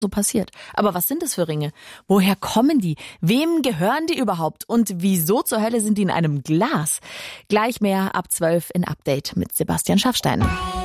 so passiert. Aber was sind das für Ringe? Woher kommen die? Wem gehören die überhaupt? Und wieso zur Hölle sind die in einem Glas? Gleich mehr ab 12 in Update mit Sebastian Schaffstein.